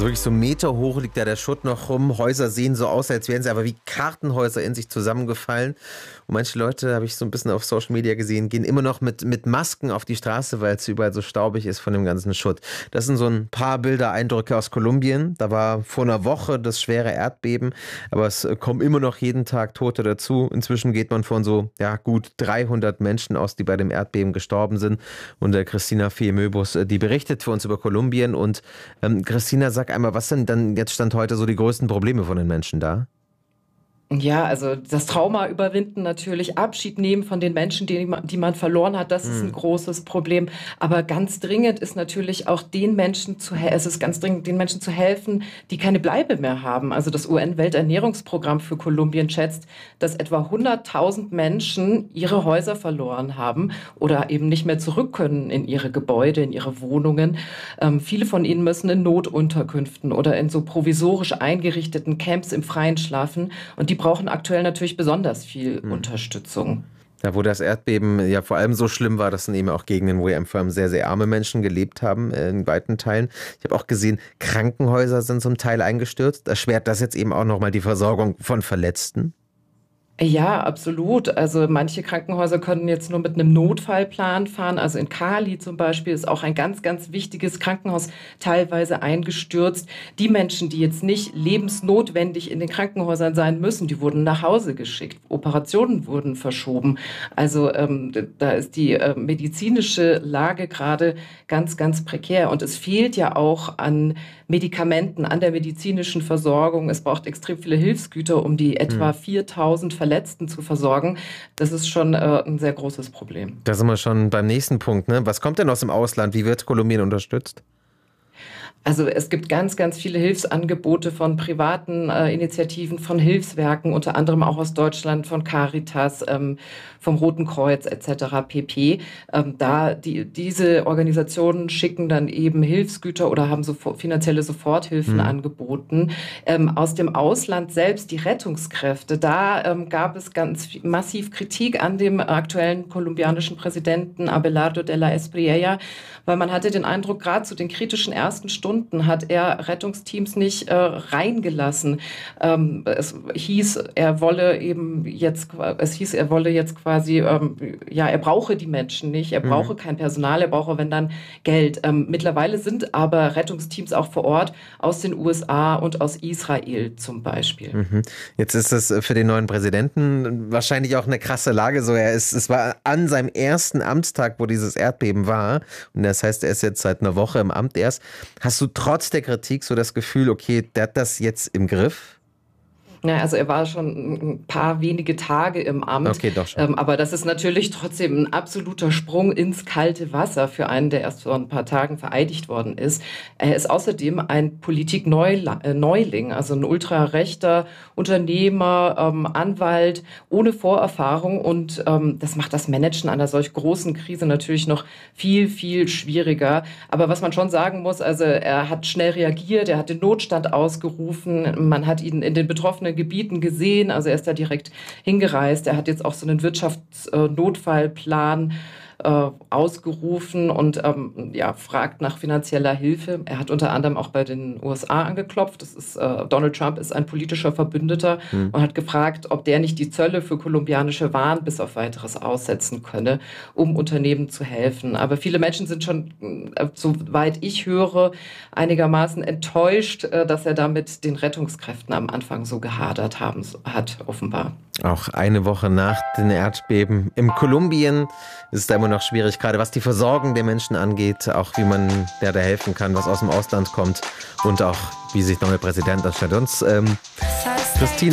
Also wirklich so Meter hoch liegt da der Schutt noch rum. Häuser sehen so aus, als wären sie aber wie Kartenhäuser in sich zusammengefallen. Und manche Leute, habe ich so ein bisschen auf Social Media gesehen, gehen immer noch mit Masken auf die Straße, weil es überall so staubig ist von dem ganzen Schutt. Das sind so ein paar Bilder, Eindrücke aus Kolumbien. Da war vor einer Woche das schwere Erdbeben, aber es kommen immer noch jeden Tag Tote dazu. Inzwischen geht man von so gut 300 Menschen aus, die bei dem Erdbeben gestorben sind. Und Christina Fehé-Möbus, die berichtet für uns über Kolumbien. Und Christina, sag einmal, was sind dann jetzt Stand heute so die größten Probleme von den Menschen da? Ja, also das Trauma überwinden natürlich, Abschied nehmen von den Menschen, die man verloren hat, das ist ein großes Problem. Aber ganz dringend ist natürlich auch den Menschen den Menschen zu helfen, die keine Bleibe mehr haben. Also das UN-Welternährungsprogramm für Kolumbien schätzt, dass etwa 100.000 Menschen ihre Häuser verloren haben oder eben nicht mehr zurück können in ihre Gebäude, in ihre Wohnungen. Viele von ihnen müssen in Notunterkünften oder in so provisorisch eingerichteten Camps im Freien schlafen, und die brauchen aktuell natürlich besonders viel Unterstützung. Ja, wo das Erdbeben ja vor allem so schlimm war, das sind eben auch Gegenden, wo ja vor allem sehr, sehr arme Menschen gelebt haben, in weiten Teilen. Ich habe auch gesehen, Krankenhäuser sind zum Teil eingestürzt. Erschwert das jetzt eben auch nochmal die Versorgung von Verletzten? Ja, absolut. Also manche Krankenhäuser können jetzt nur mit einem Notfallplan fahren. Also in Cali zum Beispiel ist auch ein ganz, ganz wichtiges Krankenhaus teilweise eingestürzt. Die Menschen, die jetzt nicht lebensnotwendig in den Krankenhäusern sein müssen, die wurden nach Hause geschickt. Operationen wurden verschoben. Also da ist die medizinische Lage gerade ganz, ganz prekär. Und es fehlt ja auch an Medikamenten, an der medizinischen Versorgung. Es braucht extrem viele Hilfsgüter, um die etwa 4.000 Verletzten zu versorgen. Das ist schon ein sehr großes Problem. Da sind wir schon beim nächsten Punkt, ne? Was kommt denn aus dem Ausland? Wie wird Kolumbien unterstützt? Also es gibt ganz, ganz viele Hilfsangebote von privaten Initiativen, von Hilfswerken, unter anderem auch aus Deutschland, von Caritas, vom Roten Kreuz etc. pp. Diese Organisationen schicken dann eben Hilfsgüter oder haben finanzielle Soforthilfen angeboten. Aus dem Ausland selbst, die Rettungskräfte, da gab es ganz massiv Kritik an dem aktuellen kolumbianischen Präsidenten Abelardo de la Espriella, weil man hatte den Eindruck, gerade zu den kritischen ersten Stunden hat er Rettungsteams nicht reingelassen. Es hieß, er wolle jetzt quasi, er brauche die Menschen nicht, er brauche kein Personal, er brauche, wenn dann, Geld. Mittlerweile sind aber Rettungsteams auch vor Ort aus den USA und aus Israel zum Beispiel. Jetzt ist es für den neuen Präsidenten wahrscheinlich auch eine krasse Lage. Es war an seinem ersten Amtstag, wo dieses Erdbeben war. Und das heißt, er ist jetzt seit einer Woche im Amt erst. Hast du trotz der Kritik so das Gefühl, okay, der hat das jetzt im Griff? Ja, also er war schon ein paar wenige Tage im Amt, okay, doch schon. Aber das ist natürlich trotzdem ein absoluter Sprung ins kalte Wasser für einen, der erst vor ein paar Tagen vereidigt worden ist. Er ist außerdem ein Politikneuling, also ein ultrarechter Unternehmer, Anwalt ohne Vorerfahrung, und das macht das Managen einer solch großen Krise natürlich noch viel, viel schwieriger. Aber was man schon sagen muss, also er hat schnell reagiert, er hat den Notstand ausgerufen, man hat ihn in den betroffenen Gebieten gesehen, also er ist da direkt hingereist. Er hat jetzt auch so einen Wirtschaftsnotfallplan ausgerufen und fragt nach finanzieller Hilfe. Er hat unter anderem auch bei den USA angeklopft. Donald Trump ist ein politischer Verbündeter und hat gefragt, ob der nicht die Zölle für kolumbianische Waren bis auf Weiteres aussetzen könne, um Unternehmen zu helfen. Aber viele Menschen sind schon, soweit ich höre, einigermaßen enttäuscht, dass er da mit den Rettungskräften am Anfang so gehadert hat, offenbar. Auch eine Woche nach den Erdbeben in Kolumbien ist es da immer noch schwierig, gerade was die Versorgung der Menschen angeht, auch wie man da helfen kann, was aus dem Ausland kommt und auch wie sich der neue Präsident anstellt. Christine